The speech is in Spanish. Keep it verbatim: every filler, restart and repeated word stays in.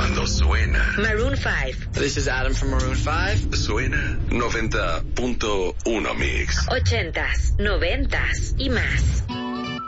Cuando suena Maroon five. This is Adam from Maroon five. Suena noventa punto uno Mix. Ochentas, noventas y más.